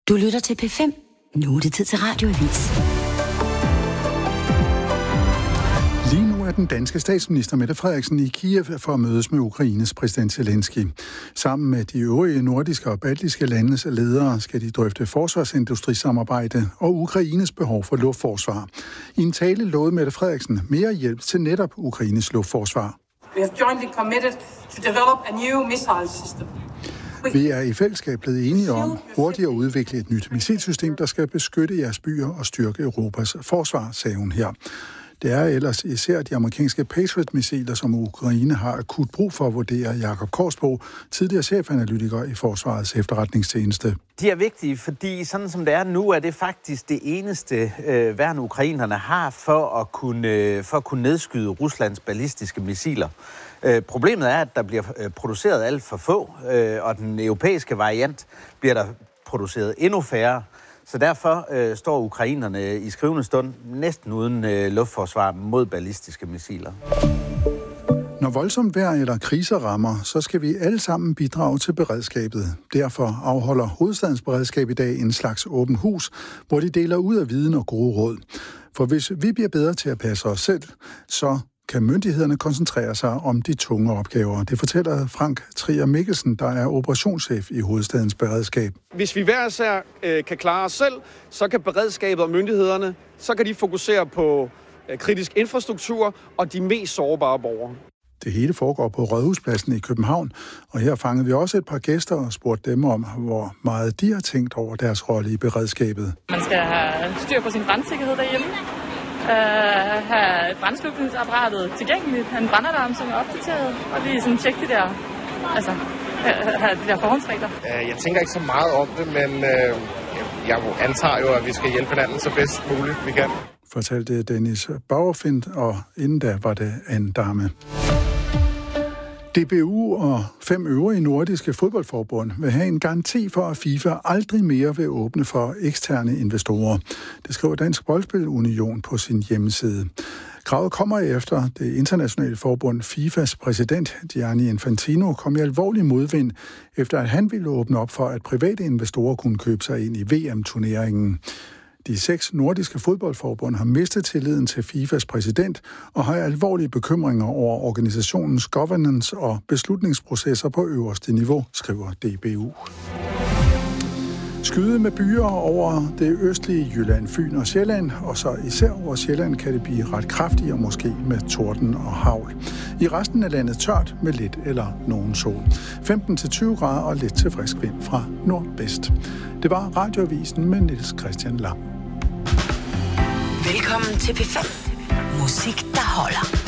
Du lytter til P5. Nu er det tid til Radioavis. Lige nu er den danske statsminister Mette Frederiksen i Kiev for at mødes med Ukraines præsident Zelensky. Sammen med de øvrige nordiske og baltiske landes ledere skal de drøfte forsvarsindustrisamarbejde og Ukraines behov for luftforsvar. I en tale lovede Mette Frederiksen mere hjælp til netop Ukraines luftforsvar. We have jointly committed to develop a new missile system. Vi er i fællesskab blevet enige om hurtigt at udvikle et nyt missilsystem, der skal beskytte jeres byer og styrke Europas forsvar, sagde hun her. Det er ellers især de amerikanske Patriot-missiler, som Ukraine har akut brug for, vurderer Jakob Korsbo, tidligere chefanalytiker i Forsvarets efterretningstjeneste. De er vigtige, fordi sådan som det er nu, er det faktisk det eneste værn ukrainerne har for at kunne nedskyde Ruslands ballistiske missiler. Problemet er, at der bliver produceret alt for få, og den europæiske variant bliver der produceret endnu færre. Så derfor står ukrainerne i skrivende stund næsten uden luftforsvar mod ballistiske missiler. Når voldsomt vejr eller kriser rammer, så skal vi alle sammen bidrage til beredskabet. Derfor afholder Hovedstadens Beredskab i dag en slags åben hus, hvor de deler ud af viden og gode råd. For hvis vi bliver bedre til at passe os selv, så kan myndighederne koncentrere sig om de tunge opgaver. Det fortæller Frank Trier Mikkelsen, der er operationschef i Hovedstadens Beredskab. Hvis vi hver især kan klare os selv, så kan beredskabet og myndighederne, så kan de fokusere på kritisk infrastruktur og de mest sårbare borgere. Det hele foregår på Rådhuspladsen i København, og her fangede vi også et par gæster og spurgte dem om, hvor meget de har tænkt over deres rolle i beredskabet. Man skal have styr på sin brandsikkerhed derhjemme. Have brandslukningsapparatet tilgængeligt, have en brandalarm, som er opdateret, og lige sådan tjekke have de der forhåndsregler. Jeg tænker ikke så meget om det, men jeg antager jo, at vi skal hjælpe hinanden så bedst muligt vi kan. Fortalte Dennis Bauerfind, og inden da var det en dame. DBU og 5 øvrige nordiske fodboldforbund vil have en garanti for, at FIFA aldrig mere vil åbne for eksterne investorer. Det skriver Dansk Boldspil Union på sin hjemmeside. Kravet kommer efter det internationale forbund FIFAs præsident Gianni Infantino kom i alvorlig modvind, efter at han ville åbne op for, at private investorer kunne købe sig ind i VM-turneringen. De 6 nordiske fodboldforbund har mistet tilliden til FIFAs præsident og har alvorlige bekymringer over organisationens governance og beslutningsprocesser på øverste niveau, skriver DBU. Skyde med byer over det østlige Jylland, Fyn og Sjælland, og så især over Sjælland kan det blive ret kraftigt og måske med torden og hagl. I resten af landet tørt med lidt eller nogen sol. 15-20 grader og lidt til frisk vind fra nordvest. Det var Radioavisen med Niels Christian Lam. Velkommen til P5. Musik, der holder.